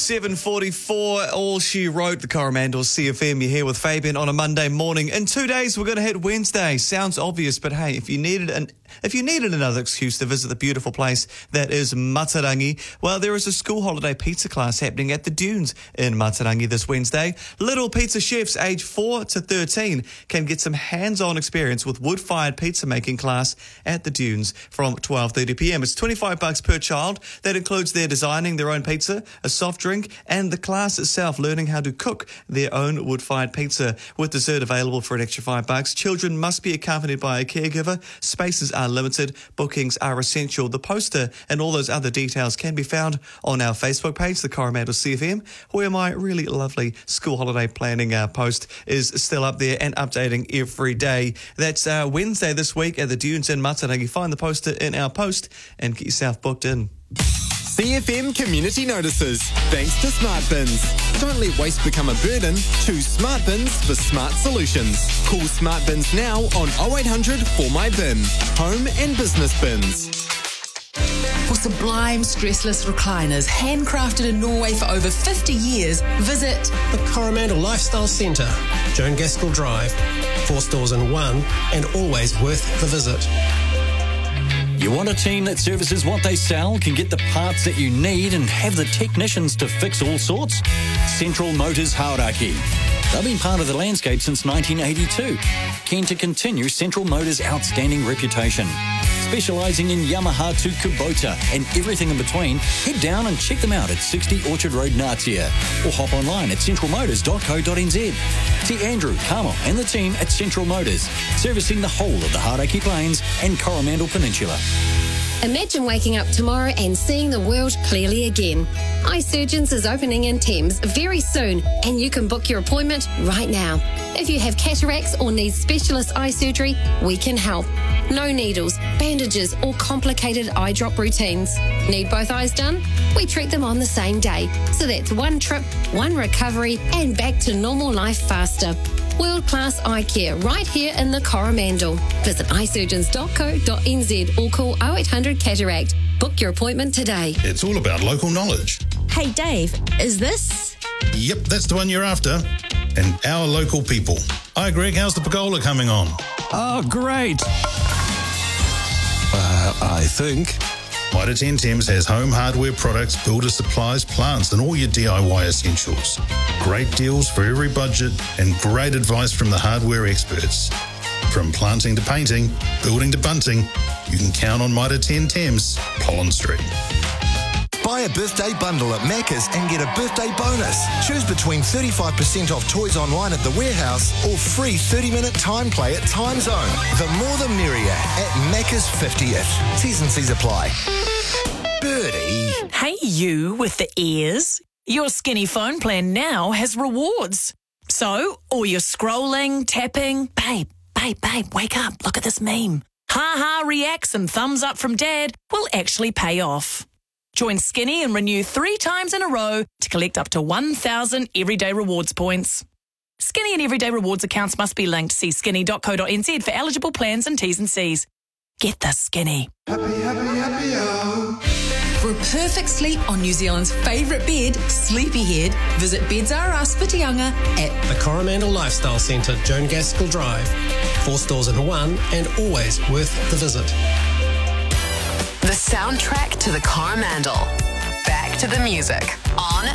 7:44, All She Wrote, the Coromandel CFM. You're here with Fabian on a Monday morning. In 2 days, we're going to hit Wednesday. Sounds obvious, but hey, if you needed another excuse to visit the beautiful place that is Matarangi, well, there is a school holiday pizza class happening at the Dunes in Matarangi this Wednesday. Little pizza chefs aged 4 to 13 can get some hands-on experience with wood-fired pizza making class at the Dunes from 12:30 p.m. It's $25 per child. That includes their designing their own pizza, a soft drink, and the class itself learning how to cook their own wood-fired pizza with dessert available for an extra $5. Children must be accompanied by a caregiver. Spaces are limited. Bookings are essential. The poster and all those other details can be found on our Facebook page, the Coromandel CFM, where my really lovely school holiday planning post is still up there and updating every day. That's Wednesday this week at the Dunes in Matarangi. Find the poster in our post and get yourself booked in. CFM Community Notices. Thanks to Smart Bins. Don't let waste become a burden. Choose Smart Bins for smart solutions. Call Smart Bins now on 0800 for my bin. Home and business bins. For sublime stressless recliners handcrafted in Norway for over 50 years, visit the Coromandel Lifestyle Centre, Joan Gaskell Drive. 4 stores in one and always worth the visit. You want a team that services what they sell, can get the parts that you need and have the technicians to fix all sorts? Central Motors Hauraki. They've been part of the landscape since 1982. Keen to continue Central Motors' outstanding reputation. Specialising in Yamaha to Kubota and everything in between, head down and check them out at 60 Orchard Road, Natia, or hop online at centralmotors.co.nz. See Andrew, Carmel and the team at Central Motors, servicing the whole of the Hauraki Plains and Coromandel Peninsula. Imagine waking up tomorrow and seeing the world clearly again. Eye Surgeons is opening in Thames very soon, and you can book your appointment right now. If you have cataracts or need specialist eye surgery, we can help. No needles, bandages, or complicated eye drop routines. Need both eyes done? We treat them on the same day. So that's one trip, one recovery, and back to normal life faster. World-class eye care right here in the Coromandel. Visit eyesurgeons.co.nz or call 0800 Cataract. Book your appointment today. It's all about local knowledge. Hey Dave, is this? Yep, that's the one you're after. And our local people. Hi Greg, how's the pergola coming on? Oh, great. I think. Mitre 10 Thames has home hardware products, builder supplies, plants, and all your DIY essentials. Great deals for every budget and great advice from the hardware experts. From planting to painting, building to bunting, you can count on Mitre 10 Thames, Pollen Street. Buy a birthday bundle at Macca's and get a birthday bonus. Choose between 35% off toys online at the warehouse or free 30-minute time play at Time Zone. The more the merrier at Macca's 50th. T's and C's apply. Birdie. Hey you with the ears. Your Skinny phone plan now has rewards. So, all your scrolling, tapping, babe, wake up, look at this meme. Ha reacts and thumbs up from dad will actually pay off. Join Skinny and renew 3 times in a row to collect up to 1,000 Everyday Rewards points. Skinny and Everyday Rewards accounts must be linked. See skinny.co.nz for eligible plans and T's and C's. Get the Skinny. For a perfect sleep on New Zealand's favourite bed, Sleepyhead, visit Beds R Us Whitianga at The Coromandel Lifestyle Centre, Joan Gaskell Drive. 4 stores in one and always worth the visit. The soundtrack to the Coromandel. Back to the music on